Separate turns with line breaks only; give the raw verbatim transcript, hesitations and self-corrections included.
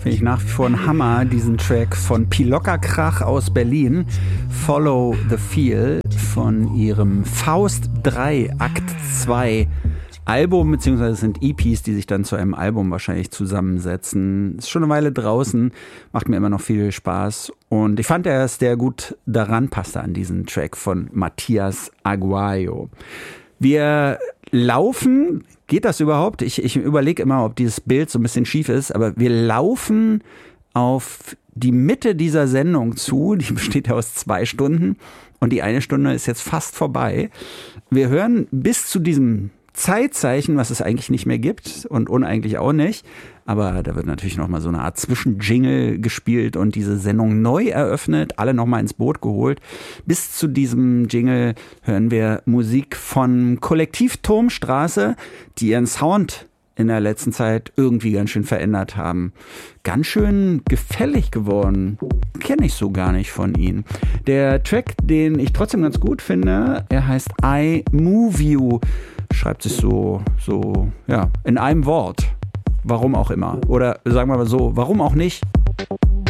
Finde ich nach wie vor ein Hammer, diesen Track von Pilocka Krach aus Berlin, Follow the Feel, von ihrem Faust drei Akt zwei Album, beziehungsweise es sind E Ps, die sich dann zu einem Album wahrscheinlich zusammensetzen. Ist schon eine Weile draußen, macht mir immer noch viel Spaß. Und ich fand, dass der gut daran passte an diesen Track von Matthias Aguayo. Wir laufen, geht das überhaupt? Ich, ich überlege immer, ob dieses Bild so ein bisschen schief ist, aber wir laufen auf die Mitte dieser Sendung zu. Die besteht ja aus zwei Stunden und die eine Stunde ist jetzt fast vorbei. Wir hören bis zu diesem Zeitzeichen, was es eigentlich nicht mehr gibt und uneigentlich auch nicht. Aber da wird natürlich nochmal so eine Art Zwischenjingle gespielt und diese Sendung neu eröffnet, alle nochmal ins Boot geholt. Bis zu diesem Jingle hören wir Musik von Kollektiv Turmstraße, die ihren Sound in der letzten Zeit irgendwie ganz schön verändert haben. Ganz schön gefällig geworden. Kenne ich so gar nicht von ihnen. Der Track, den ich trotzdem ganz gut finde, er heißt I Move You. Schreibt sich so, so, ja, in einem Wort. Warum auch immer. Oder sagen wir mal so, warum auch nicht?